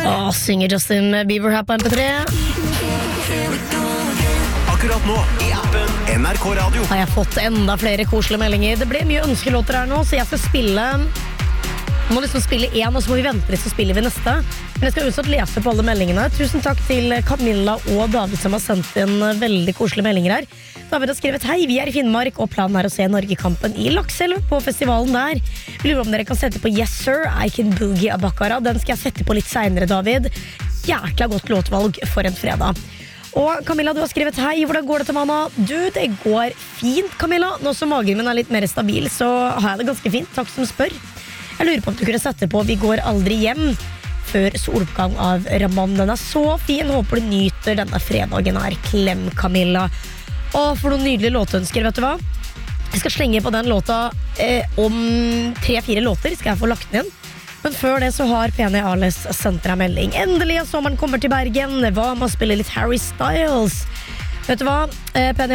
Synger Justin Bieber her på MP3. Akkurat nå i appen NRK Radio Har jeg fått enda flere koselige meldinger. Det ble mye ønskelåter her nå, så jeg skal spille. Må liksom spille en, og så må vi vente litt, så spiller vi neste. Men jeg skal uansett lese på alle meldingene. Tusen takk til Camilla og David som har sendt inn veldig koselige meldinger her. David har skrevet: hei, vi i Finnmark, og planen å se Norgekampen i Lakselv på festivalen der. Vi lurer om dere kan sette på Yes Sir, I Can Boogie Abakara. Den skal jeg sette på litt senere, David. Jækla godt låtvalg for en fredag. Og Camilla, du har skrevet: hei, hvordan går det til manna? Du, det går fint, Camilla. Nå som magen min litt mer stabil, så har jeg det ganske fint. Takk som spør. Jeg lurer på om du kunne sette på Vi går aldri hjem før soloppgang av Raman. Den så fin. Håper du nyter denne fredagen her. Klem, Camilla. Og for noen nydelige låtønsker, vet du hva? Jeg skal slenge på den låta om 3-4 låter skal jeg få lagt den inn. Men før det så har Penny Arles sendt deg melding. Endelig er sommeren kommer til Bergen. Hva med å spille litt Harry Styles? Vet du hva, Penny